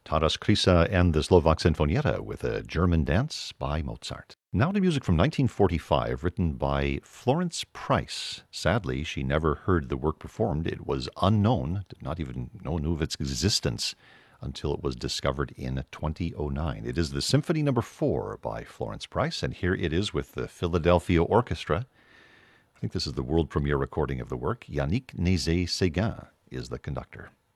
Taras Krysa and the Slovak Sinfonietta with a German dance by Mozart. Now to music from 1945, written by Florence Price. Sadly, she never heard the work performed. It was unknown, did not even know of its existence until it was discovered in 2009. It is the Symphony No. 4 by Florence Price, and here it is with the Philadelphia Orchestra. I think this is the world premiere recording of the work. Yannick Nézet-Séguin is the conductor.